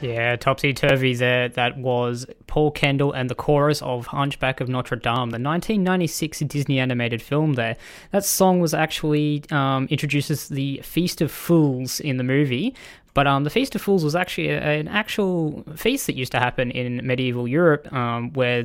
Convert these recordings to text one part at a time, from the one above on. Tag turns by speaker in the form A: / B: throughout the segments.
A: Yeah, topsy-turvy there. That was Paul Kendall and the chorus of Hunchback of Notre Dame, the 1996 Disney animated film there. That song was actually introduces the Feast of Fools in the movie, but the Feast of Fools was actually an actual feast that used to happen in medieval Europe, where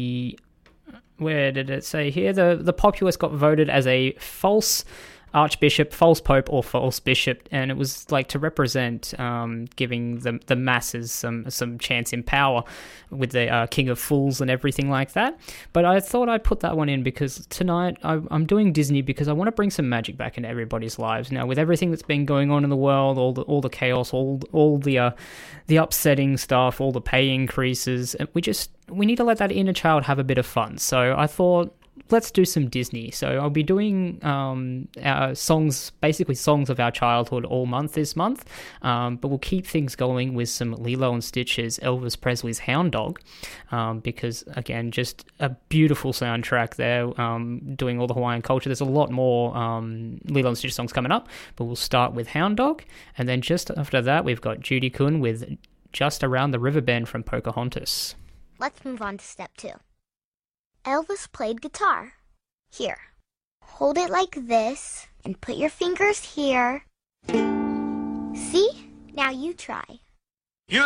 A: did it say here? The populace got voted as a false archbishop, false pope, or false bishop, and it was like to represent giving the masses some chance in power with the king of fools and everything like that. But I thought I'd put that one in because tonight I'm doing Disney because I want to bring some magic back into everybody's lives. Now, with everything that's been going on in the world, all the chaos, all the upsetting stuff, all the pay increases, we need to let that inner child have a bit of fun. So I thought, let's do some Disney. So I'll be doing our songs, basically songs of our childhood all month this month, but we'll keep things going with some Lilo and Stitch's Elvis Presley's Hound Dog, because, again, just a beautiful soundtrack there, doing all the Hawaiian culture. There's a lot more Lilo and Stitch songs coming up, but we'll start with Hound Dog, and then just after that, we've got Judy Kuhn with Just Around the River Bend from Pocahontas.
B: Let's move on to step 2. Elvis played guitar. Here. Hold it like this and put your fingers here. See? Now you try.